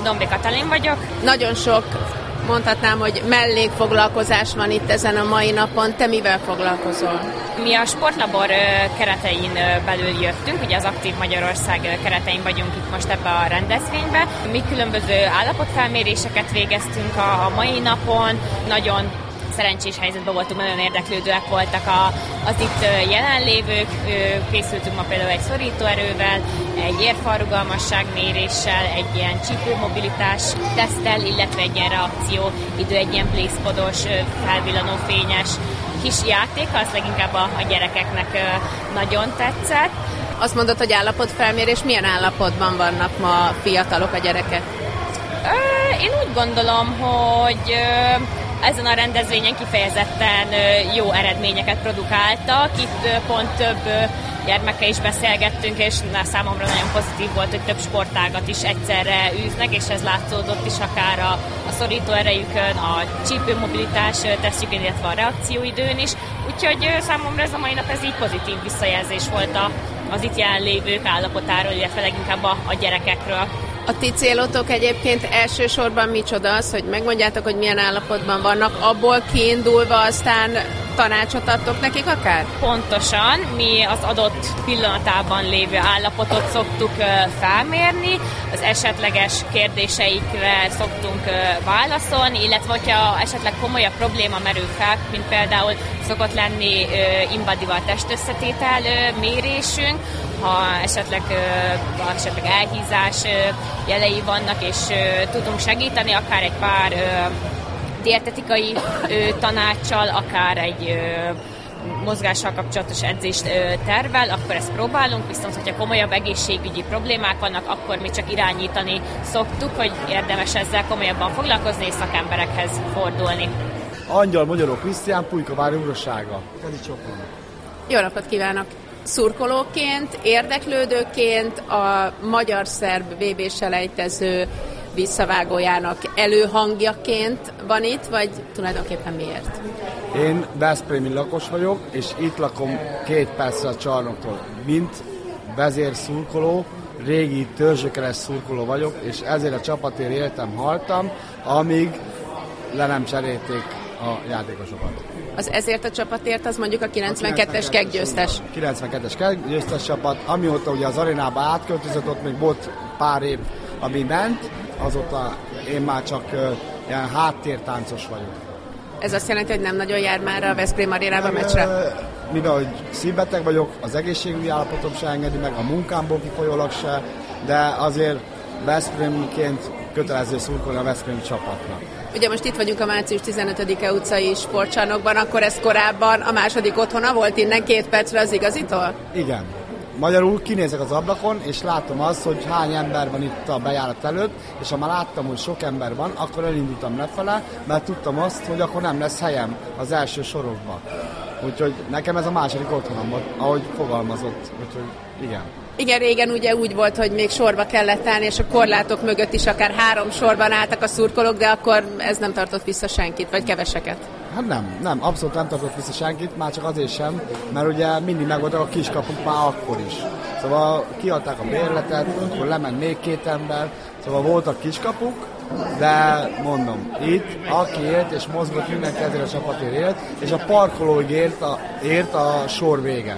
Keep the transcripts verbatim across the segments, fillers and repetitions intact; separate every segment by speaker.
Speaker 1: Dombi Katalin vagyok.
Speaker 2: Nagyon sok, mondhatnám, hogy mellékfoglalkozás van itt ezen a mai napon. Te mivel foglalkozol?
Speaker 1: Mi a sportlabor keretein belül jöttünk, ugye az Aktív Magyarország keretein vagyunk itt most ebbe a rendezvénybe. Mi különböző állapotfelméréseket végeztünk a, a mai napon, nagyon szerencsés helyzetben voltunk, nagyon érdeklődőek voltak a, az itt jelenlévők. Készültünk ma például egy szorítóerővel, egy érfalrugalmasság méréssel, egy ilyen csípőmobilitás teszttel, illetve egy ilyen reakcióidő, egy ilyen playspodos, felvillanó fényes kis játék, az leginkább a, a gyerekeknek nagyon tetszett.
Speaker 2: Azt mondod, hogy állapotfelmérés, milyen állapotban vannak ma fiatalok, a gyerekek?
Speaker 1: Én úgy gondolom, hogy ezen a rendezvényen kifejezetten jó eredményeket produkáltak. Itt pont több gyermekkel is beszélgettünk, és számomra nagyon pozitív volt, hogy több sportágat is egyszerre űznek, és ez látszódott is akár a, a szorító erejükön, a csípőmobilitás tesztjükön, illetve a reakcióidőn is. Úgyhogy számomra ez a mai nap ez így pozitív visszajelzés volt a, az itt jelenlévők állapotáról, illetve leginkább a, a gyerekekről.
Speaker 2: A ti célotok egyébként elsősorban micsoda az, hogy megmondjátok, hogy milyen állapotban vannak, abból kiindulva aztán tanácsot adtok nekik akár?
Speaker 1: Pontosan, mi az adott pillanatában lévő állapotot szoktuk felmérni, az esetleges kérdéseikre szoktunk válaszolni, illetve hogyha esetleg komolyabb probléma merül fel, mint például szokott lenni InBody-val testösszetétel mérésünk, ha esetleg, ha esetleg elhízás jelei vannak, és tudunk segíteni, akár egy pár dietetikai tanácssal, akár egy mozgással kapcsolatos edzést tervel, akkor ezt próbálunk, viszont hogyha komolyabb egészségügyi problémák vannak, akkor mi csak irányítani szoktuk, hogy érdemes ezzel komolyabban foglalkozni és szakemberekhez fordulni.
Speaker 3: Angyal Magyaró Krisztián, Pulykavári Urasága.
Speaker 2: Jó napot kívánok! Szurkolóként, érdeklődőként, a magyar-szerb vé bé-selejtező visszavágójának előhangjaként van itt, vagy tulajdonképpen miért?
Speaker 3: Én veszprémi lakos vagyok, és itt lakom két percre a csarnoktól. Mint vezérszurkoló, régi törzsökeres szurkoló vagyok, és ezért a csapatért éltem, haltam, amíg le nem cserélték a játékosokat.
Speaker 2: Az ezért a csapatért az mondjuk a kilencvenkettes keggyőztes.
Speaker 3: kilencvenkettes keggyőztes csapat, amióta ugye az arénába átköltözött, ott még volt pár év, ami ment, azóta én már csak uh, ilyen háttértáncos vagyok.
Speaker 2: Ez azt jelenti, hogy nem nagyon jár már a Veszprém arénába meccsre?
Speaker 3: Mivel hogy szívbeteg vagyok, az egészségügyi állapotom se engedi meg, a munkámból kifolyólag se, de azért Veszprémként kötelező szurkolni a veszprémi csapatnak.
Speaker 2: Ugye most itt vagyunk a március tizenötödike utcai sportcsarnokban, akkor ez korábban a második otthona volt innen két percre az igazitól?
Speaker 3: Igen. Magyarul kinézek az ablakon, és látom azt, hogy hány ember van itt a bejárat előtt, és ha már láttam, hogy sok ember van, akkor elindultam lefele, mert tudtam azt, hogy akkor nem lesz helyem az első sorokban. Úgyhogy nekem ez a második otthonom volt, ahogy fogalmazott. Úgyhogy igen.
Speaker 2: Igen, régen ugye úgy volt, hogy még sorba kellett állni, és a korlátok mögött is akár három sorban álltak a szurkolók, de akkor ez nem tartott vissza senkit, vagy keveseket.
Speaker 3: Hát nem, nem, abszolút nem tartott vissza senkit, már csak azért sem, mert ugye mindig megvoltak a kiskapuk már akkor is. Szóval kiadták a bérletet, akkor lement még két ember, szóval voltak kiskapuk, de mondom, itt aki élt és mozgott, mindenki ezért a csapatért élt, és a parkolóig ért a, ért a sor vége.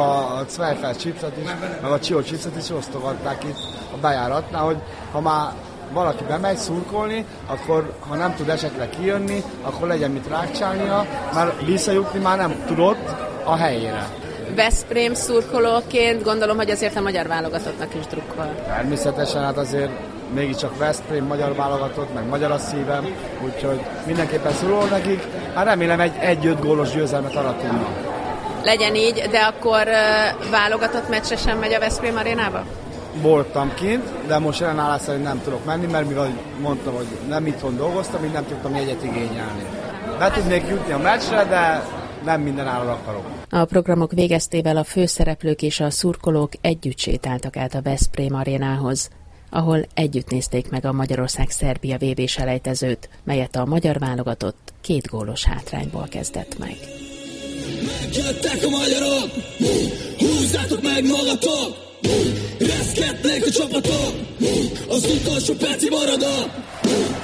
Speaker 3: A Zweifels chipset is, meg a Csio chipset is osztogatták itt a bejáratnál, hogy ha már valaki bemegy szurkolni, akkor ha nem tud esetleg kijönni, akkor legyen mit rákcsálnia, mert visszajutni már nem tudott a helyére.
Speaker 2: Veszprém szurkolóként gondolom, hogy azért a magyar válogatottnak is drukkol.
Speaker 3: Természetesen, hát azért mégiscsak Veszprém, magyar válogatott, meg magyar a szívem, úgyhogy mindenképpen szurkolok nekik. Hát remélem egy egy-öt gólos győzelmet aratunk.
Speaker 2: Legyen így, de akkor uh, válogatott meccsre sem megy a Veszprém arénába?
Speaker 3: Voltam kint, de most jelen állás szerint nem tudok menni, mert mivel mondtam, hogy nem itthon dolgoztam, így nem tudtam jegyet igényelni. Be tudnék jutni a meccsre, de nem minden áron akarok.
Speaker 2: A programok végeztével a főszereplők és a szurkolók együtt sétáltak át a Veszprém arénához, ahol együtt nézték meg a Magyarország-Szerbia vé bé-selejtezőt, melyet a magyar válogatott két gólos hátrányból kezdett meg.
Speaker 4: Megjöttek a magyarok, húzzátok meg magatok! Reszketnek a csapatok, az utolsó percig maradok.